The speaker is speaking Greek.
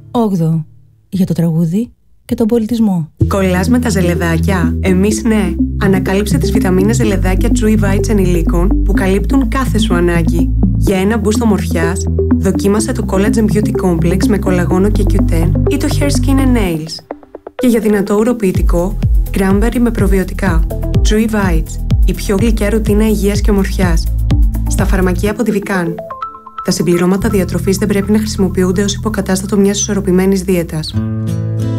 8. Για το τραγούδι και τον πολιτισμό. Κολλάς με τα ζελεδάκια? Εμείς ναι. Ανακάλυψε τις βιταμίνες ζελεδάκια True Bites ενηλίκων που καλύπτουν κάθε σου ανάγκη. Για ένα boost ομορφιάς, δοκίμασε το Collagen Beauty Complex με κολαγόνο και Q10 ή το Hair Skin and Nails. Και για δυνατό ουροποιητικό, Cranberry με προβιωτικά. True Bites, η πιο γλυκιά ρουτίνα υγείας και ομορφιάς. Στα φαρμακεία από τη Vican. Τα συμπληρώματα διατροφής δεν πρέπει να χρησιμοποιούνται ως υποκατάστατο μιας ισορροπημένης δίαιτας.